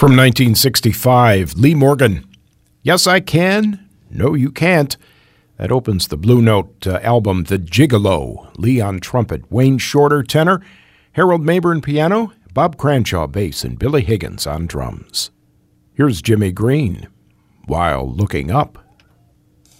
From 1965, Lee Morgan, Yes I Can, No You Can't. That opens the Blue Note album, The Gigolo. Lee on trumpet, Wayne Shorter tenor, Harold Mabern piano, Bob Cranshaw bass, and Billy Higgins on drums. Here's Jimmy Green, While Looking Up.